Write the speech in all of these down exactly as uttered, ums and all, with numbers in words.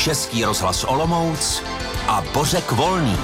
Český rozhlas Olomouc a Bořek Volný.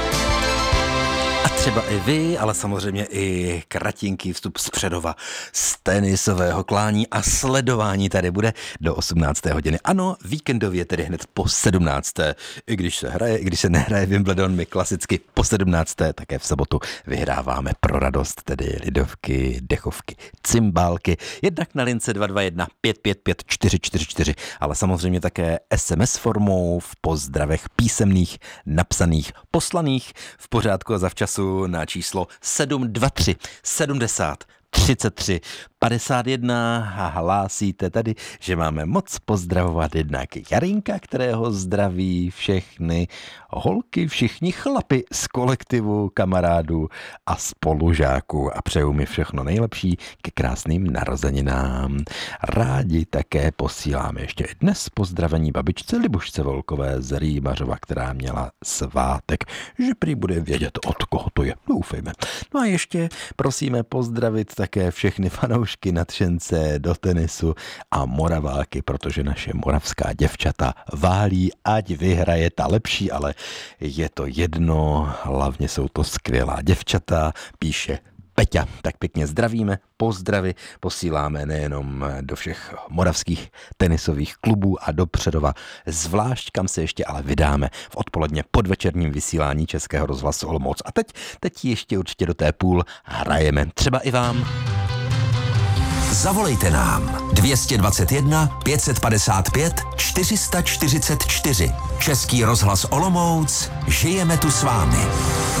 A třeba i vy, ale samozřejmě i kratinký vstup z Předova z tenisového klání a sledování tady bude do osmnácté hodiny. Ano, víkendově, tedy hned po sedmnácté I když se hraje, i když se nehraje Wimbledon, my klasicky po sedmnácté také v sobotu vyhráváme pro radost, tedy lidovky, dechovky, cymbálky. Jednak na lince dva dva jedna pět pět pět čtyři čtyři čtyři, ale samozřejmě také es em es formou v pozdravech písemných, napsaných, poslaných v pořádku a zavčasu na číslo sedm dva tři sedmdesát třicet tři padesát jedna a hlásíte tady, že máme moc pozdravovat jednak Jarinka, kterého zdraví všechny holky, všichni chlapi z kolektivu kamarádů a spolužáků a přeju mi všechno nejlepší ke krásným narozeninám. Rádi také posíláme ještě i dnes pozdravení babičce Libušce Volkové z Rýmařova, která měla svátek, že prý bude vědět, od koho to je. Doufejme. No a ještě prosíme pozdravit také všechny fanoušky nadšence do tenisu a Moraváky, protože naše moravská děvčata válí, ať vyhraje ta lepší, ale je to jedno, hlavně jsou to skvělá děvčata, píše Peťa. Tak pěkně zdravíme, pozdravy posíláme nejenom do všech moravských tenisových klubů a do Předova, zvlášť kam se ještě ale vydáme v odpoledně podvečerním vysílání Českého rozhlasu Olomouc. A teď, teď ještě určitě do té půl hrajeme. Třeba i vám. Zavolejte nám dvě stě dvacet jedna pět set padesát pět čtyři sta čtyřicet čtyři. Český rozhlas Olomouc, žijeme tu s vámi.